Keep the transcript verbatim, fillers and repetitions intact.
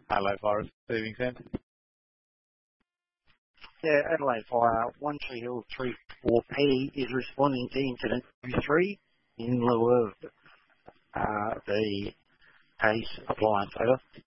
Hello, Fire Receiving Centre. Yeah, Adelaide Fire one Tree Hill three four P is responding to incident three in lieu of uh, the case appliance. Over.